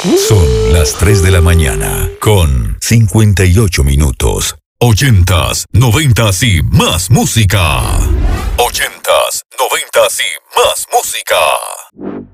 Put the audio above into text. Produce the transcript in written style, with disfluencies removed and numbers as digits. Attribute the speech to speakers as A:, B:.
A: Son las 3 de la mañana con 58 minutos. 80s, 90s y más música. 80s, 90s y más música.